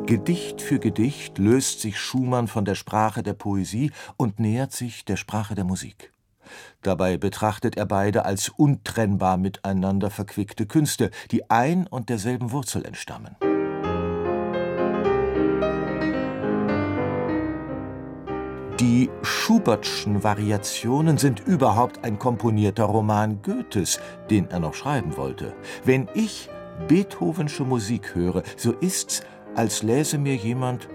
Gedicht für Gedicht löst sich Schumann von der Sprache der Poesie und nähert sich der Sprache der Musik. Dabei betrachtet er beide als untrennbar miteinander verquickte Künste, die ein und derselben Wurzel entstammen. Die Schubertschen Variationen sind überhaupt ein komponierter Roman Goethes, den er noch schreiben wollte. Wenn ich beethovensche Musik höre, so ist's, als läse mir jemand